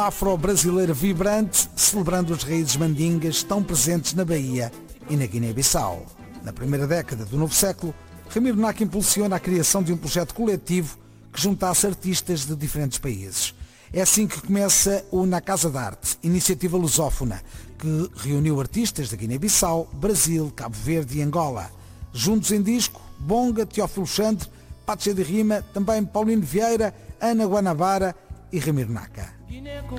Afro-brasileira vibrante, celebrando as raízes mandingas tão presentes na Bahia e na Guiné-Bissau. Na primeira década do novo século, Ramiro Naca impulsiona a criação de um projeto coletivo que juntasse artistas de diferentes países. É assim que começa o Na Casa de Arte, iniciativa lusófona, que reuniu artistas da Guiné-Bissau, Brasil, Cabo Verde e Angola. Juntos em disco, Bonga, Teófilo Xandre, Pache de Rima, também Paulino Vieira, Ana Guanabara e Ramiro Naca.